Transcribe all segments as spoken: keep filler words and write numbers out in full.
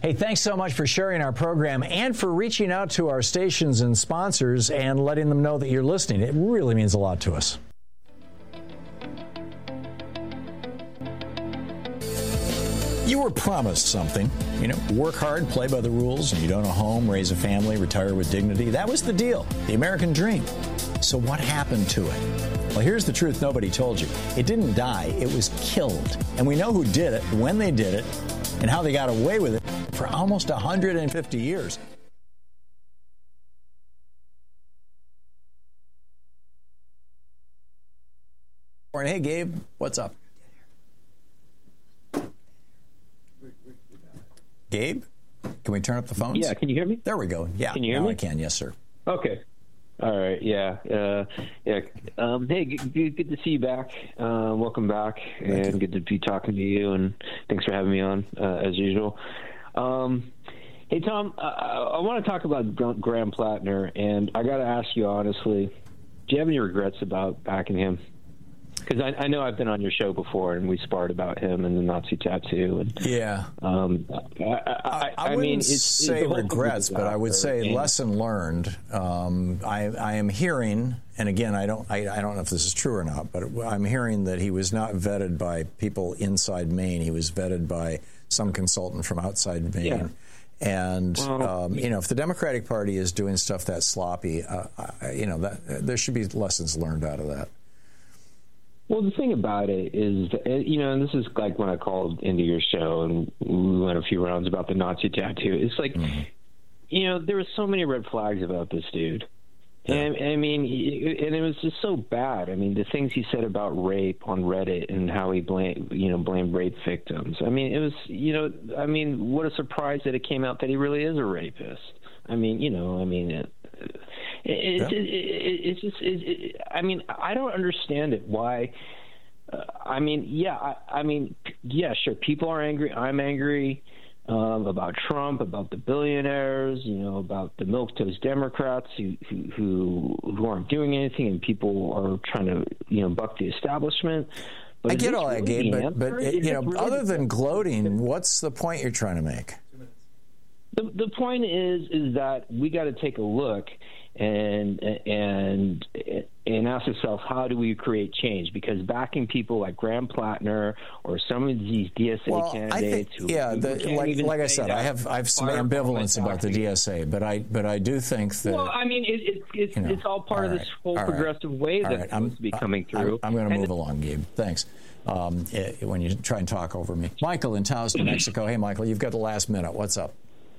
Hey, thanks so much for sharing our program and for reaching out to our stations and sponsors and letting them know that you're listening. It really means a lot to us. You were promised something, you know, work hard, play by the rules, and you'd own a home, raise a family, retire with dignity. That was the deal, the American dream. So what happened to it? Well, here's the truth nobody told you. It didn't die, it was killed. And we know who did it, when they did it, and how they got away with it for almost one hundred fifty years. Hey, Gabe, what's up? Gabe, can we turn up the phones? Yeah, can you hear me? There we go. Yeah, can you hear now me? I can. Yes, sir. Okay. All right. Yeah. Uh, yeah. Um, hey, good, good to see you back. Uh, welcome back, Thank and you. Good to be talking to you. And thanks for having me on uh, as usual. Um, hey, Tom, I, I want to talk about Graham Plattner, and I got to ask you honestly, do you have any regrets about backing him? Because I, I know I've been on your show before, and we sparred about him and the Nazi tattoo. And, yeah. Um, I, I, I, I wouldn't mean, it's, say it's regrets, but I would say and, lesson learned. Um, I, I am hearing, and again, I don't, I, I don't know if this is true or not, but I'm hearing that he was not vetted by people inside Maine. He was vetted by some consultant from outside Maine. Yeah. And, well, um, you know, if the Democratic Party is doing stuff that sloppy, uh, I, you know, that there should be lessons learned out of that. Well, the thing about it is, you know, and this is like when I called into your show and we went a few rounds about the Nazi tattoo. It's like, mm-hmm. you know, there were so many red flags about this dude. Yeah. And I mean, and it was just so bad. I mean, the things he said about rape on Reddit and how he blamed, you know, blamed rape victims. I mean, it was, you know, I mean, what a surprise that it came out that he really is a rapist. I mean, you know, I mean, it, it, yeah. it, it, it's just, it, it, I mean, I don't understand it. Why? Uh, I mean, yeah, I, I mean, yeah, sure. People are angry. I'm angry um, about Trump, about the billionaires, you know, about the milquetoast Democrats who, who, who, who aren't doing anything, and people are trying to, you know, buck the establishment. But I get all really that, Gabe, but, but it, you know, really other than gloating, what's the point you're trying to make? The, the point is is that we got to take a look and and and ask ourselves, how do we create change? Because backing people like Graham Plattner or some of these D S A well, candidates, I think, who, yeah, the, who like, like I said, I have I have some ambivalence about the D S A, but I but I do think that. Well, I mean, it, it, it's you know, it's all part all right, of this whole progressive right, wave that's right, supposed I'm, to be coming through. I'm, I'm going to move along, Gabe. Thanks. Um, it, when you try and talk over me, Michael in Taos, New Mexico. Hey, Michael, you've got the last minute. What's up?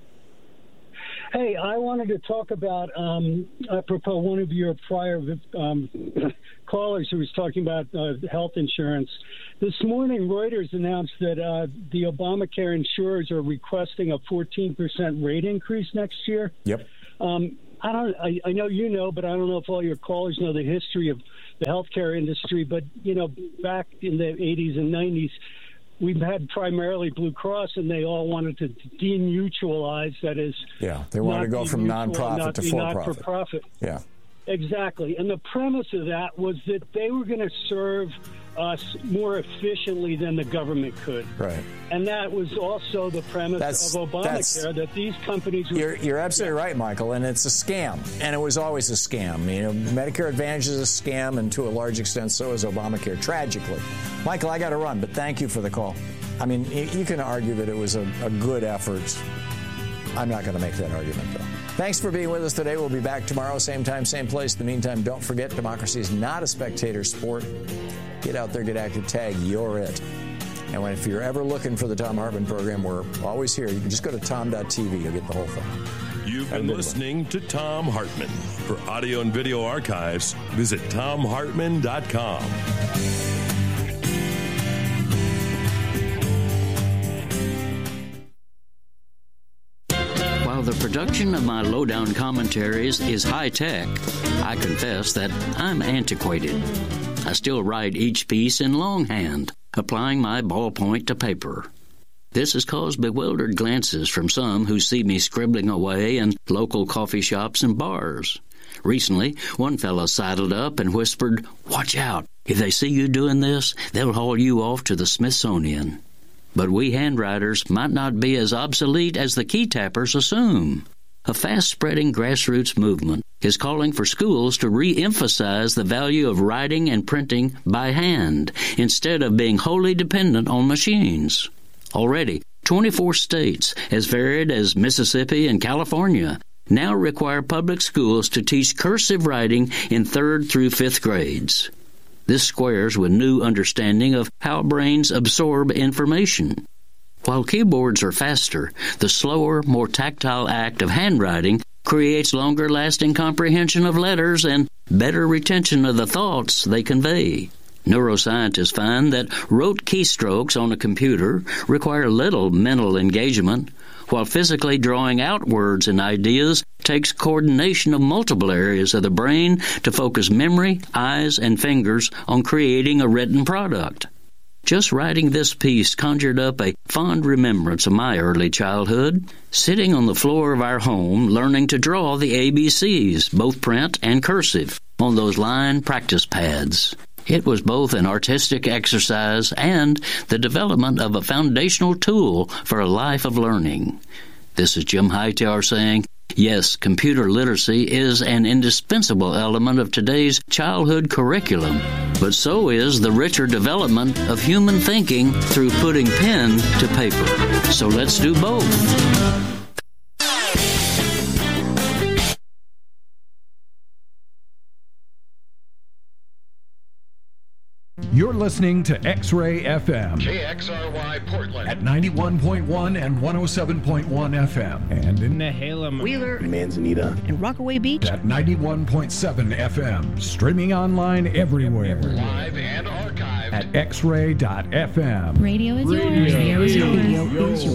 Hey, I wanted to talk about, um, apropos one of your prior um, callers who was talking about uh, health insurance. This morning, Reuters announced that uh, the Obamacare insurers are requesting a fourteen percent rate increase next year. Yep. Um, I don't. I, I know you know, but I don't know if all your callers know the history of the healthcare industry. But you know, back in the eighties and nineties, we've had primarily Blue Cross, and they all wanted to demutualize. That is, yeah, they wanted to go from nonprofit to for-profit. Not-for-profit. Yeah, exactly. And the premise of that was that they were going to serve us more efficiently than the government could. Right. And that was also the premise that's, of Obamacare, that these companies would... You're, you're absolutely right, Michael, and it's a scam. And it was always a scam. You know, Medicare Advantage is a scam, and to a large extent, so is Obamacare, tragically. Michael, I got to run, but thank you for the call. I mean, you can argue that it was a, a good effort. I'm not going to make that argument, though. Thanks for being with us today. We'll be back tomorrow, same time, same place. In the meantime, don't forget, democracy is not a spectator sport. Get out there, get active, tag, you're it. And when, if you're ever looking for the Thom Hartmann program, we're always here. You can just go to tom dot t v. You'll get the whole thing. You've been listening to Thom Hartmann. For audio and video archives, visit tom hartmann dot com. While the production of my lowdown commentaries is high-tech, I confess that I'm antiquated. I still write each piece in longhand, applying my ballpoint to paper. This has caused bewildered glances from some who see me scribbling away in local coffee shops and bars. Recently, one fellow sidled up and whispered, "Watch out. If they see you doing this, they'll haul you off to the Smithsonian." But we handwriters might not be as obsolete as the key tappers assume. A fast-spreading grassroots movement is calling for schools to re-emphasize the value of writing and printing by hand instead of being wholly dependent on machines. Already, twenty-four states, as varied as Mississippi and California, now require public schools to teach cursive writing in third through fifth grades. This squares with new understanding of how brains absorb information. While keyboards are faster, the slower, more tactile act of handwriting creates longer-lasting comprehension of letters and better retention of the thoughts they convey. Neuroscientists find that rote keystrokes on a computer require little mental engagement, while physically drawing out words and ideas takes coordination of multiple areas of the brain to focus memory, eyes, and fingers on creating a written product. Just writing this piece conjured up a fond remembrance of my early childhood, sitting on the floor of our home learning to draw the A B Cs, both print and cursive, on those line practice pads. It was both an artistic exercise and the development of a foundational tool for a life of learning. This is Jim Hightower saying, yes, computer literacy is an indispensable element of today's childhood curriculum, but so is the richer development of human thinking through putting pen to paper. So let's do both. You're listening to X-Ray F M. K X R Y Portland. At ninety-one point one and one oh seven point one F M. And in Nehalem, Wheeler, Manzanita, and Rockaway Beach. At ninety-one point seven F M. Streaming online everywhere. Live and archived. At X Ray dot F M. Radio is yours. Radio is yours. Radio is yours.